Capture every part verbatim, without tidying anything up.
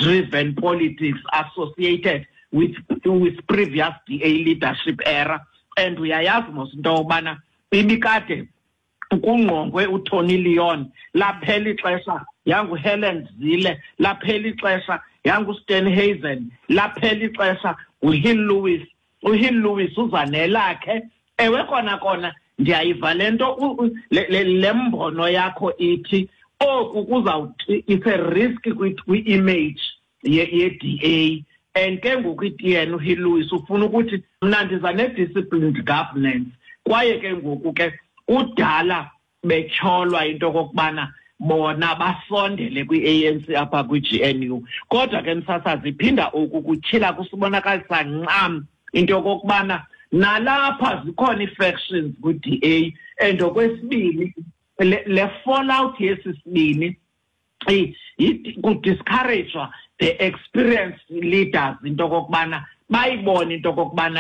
driven politics associated with with previous D A leadership era, and uyayazi mos into yobana imikade ukungqongwe uTony Leon laphela ixesha yangu Helen Zille laphela ixesha yangu Steenhuisen laphela ixesha uHill Lewis uHill Lewis uzanelakhe ewe kona kona ndiyayiva lento lembono yakho ithi oku kuzawuthi it's a risk kwi-image ye-D A, and ke ngoku ithi yena uHill Lewis ufuna ukuthi mna ndiza ne-disciplined governance kwaye ke ngoku ke udala betyholwa into kokubana bona basondele kwi-A N C apha kwi-G N U, kodwa ke msasazi iphinda oku kutyhila kusibonakalisa ncam into kokubana nalapha zikhona ii-factions kwi-D A, and okwesibili le, le fallout yesisibini kudiscouragewa the experienced leaders into kokubana bayibone into kokubana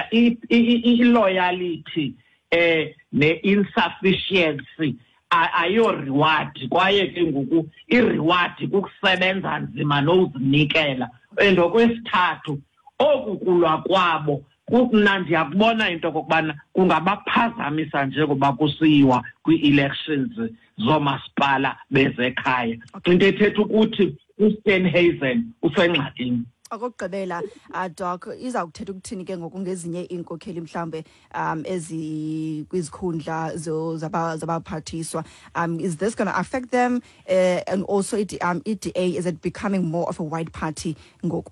i-loyalty eh ne-insufficiency ayo reward kwaye ke ngoku i-reward kukusebenza nzima nozinikela, and okwesithathu oku kulwa kwabo kumna ndiyakubona into kokubana kungabaphazamisa njengoba kusiyiwa kwi-elections zomasipala bezekhaya, into ethetha ukuthi uSteenhuisen usengxakini. Akugqibela uh, Doc iza kuthetha ukuthini ke ngoku ngezinye inkokheli mhlambe um ezi kwizikhundla zabaphathiswa, um is this going to affect them, uh, and also it, um, E D A, is it becoming more of a white party ngoku?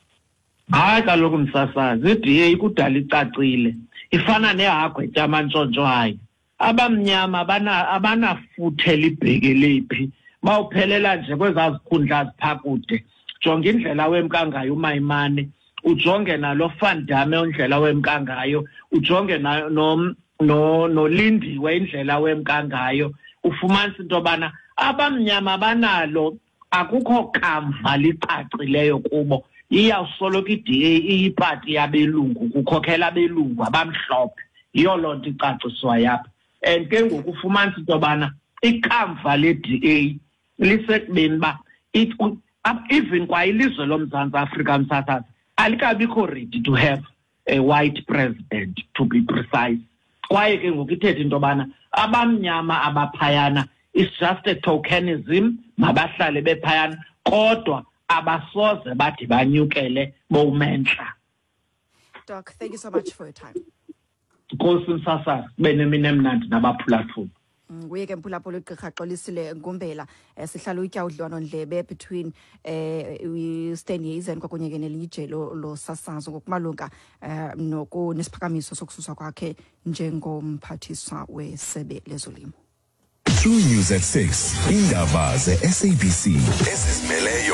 Hayi kaloku msasazi i-D A kudala icacile ifana nehagwe etyamantshontshyo hayi abamnyama abana abanafuthe libheke lephi bawuphelela nje kwezazikhundla ziphakude. Jonga indlela wemkangayo uMayimane, ujonge nalo Van Damme indlela wemkangayo, ujonge na no no noLindiwe indlela wemkangayo, ufumanisa into bana abamnyama banalo akukho kamva licacileyo kubo. Iyawusoloko i-D A iyipati yabelungu kukhokhela abelungu abamhlophe, yiyo loo nto icaciswa yapha, and ke ngoku ufumanisa into bana ikamva le-D A lisekubeni ba even kwa ilizwe loMzantsi Afrika msasazi alikabikho ready to have a white president, to be precise, kwaye ke ngoku ithetha into bana abamnyama abaphayana it's just a tokenism, mabahlale bephayana kodwa abasoze bathi banyukele bowumenhla. Doc, thank you so much for your time. Nkosi msasazi benemini emnandi nabaphulaphula. Nguye ke mphulaphula uGqirha Xolisile Ngumbela sihlala utya udliwano ndlebe between eh uSteenhuisen kwakunye ke nelijelo lo sasazo ngokumalunga noku nesiphakamiso sokususwa kwakhe njengomphathiswa wesebe lezolimo. True News at six, indaba ze-S A B C ezizimeleyo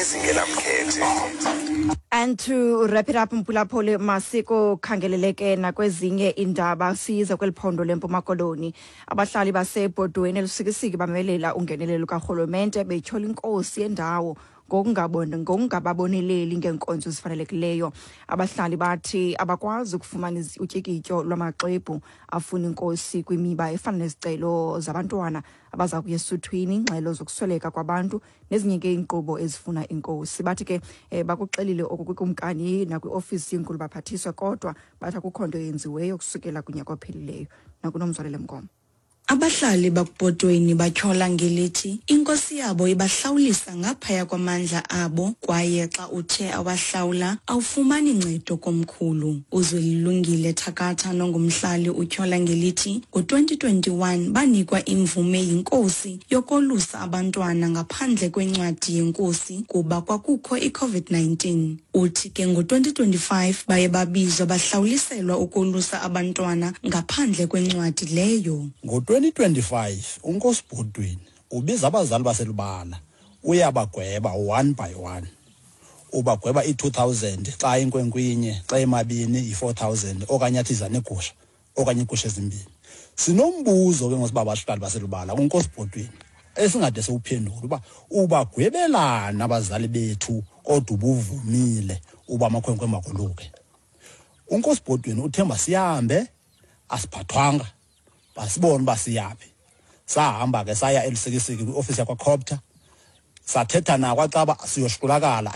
ezingenamkhethe. And to wrap it up, Mpulaphole masiko khangeleleke nakwezinye indaba siza kweliphondo leMpuma Koloni. Abahlali basebhodweni elusikisiki bamelela ungenelelo karhulumente betyhola inkosi yendawo ngokungabona ngokungababoneleli ngenkonzo zifanelekileyo. Abahlali bathi abakwazi ukufumana utyikityo lwamaxwebhu afuna inkosi kwimiba efana nezicelo zabantwana abaza kuya esuthwini, ingxelo zokusweleka kwabantu nezinye ke inkqubo ezifuna inkosi. Bathi ke eh, bakuxelile okukumkani nakwiofisi yenkulu baphathiswa kodwa bathi akukho nto yenziweyo kusukela kunyaka ophelileyo. Nakunomzwalele Mgomo. Abahlali bakubhodweni batyhola ngelithi inkosi yabo ibahlawulisa ngaphaya kwamandla abo kwaye xa uthe awahlawula awufumani ncedo komkhulu. Uzwelilungile Thakatha nongumhlali utyhola ngelithi ngo-twenty twenty-one banikwa imvume yinkosi yokolusa abantwana ngaphandle kwencwadi yenkosi kuba kwakukho i-COVID nineteen. Uthi ke ngo-twenty twenty-five baye babizwa bahlawuliselwa ukolusa abantwana ngaphandle kwencwadi leyo. twenty twenty-five unkosi Bhodweni ubiza abazali baselubala uyabagweba one by one. Ubagweba i-two thousand xa inkwenkwinye xa emabini i-four thousand okanye athiza negusha okanye igusha ezimbini. Sinombuzo ke ngosibaba abahlali baselubala unkosi Bhodweni esingade sewuphendula uba ubagwebelana abazali bethu kodwa ubuvumile uba amakhwenkwe makoluke. Unkosi Bhodweni uthemba sihambe asiphathwanga basibona basiyaphi. Sahamba ke saya elusikisiki kwiofisi yakwa Copter sathetha na kwaXaba siyoshkulakala